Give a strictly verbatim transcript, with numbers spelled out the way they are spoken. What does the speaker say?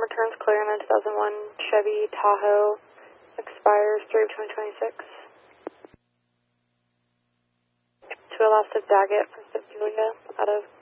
returns clear on a two thousand one Chevy Tahoe. Expires three of twenty twenty-six. To Alaska Daggett from Saint Julia out of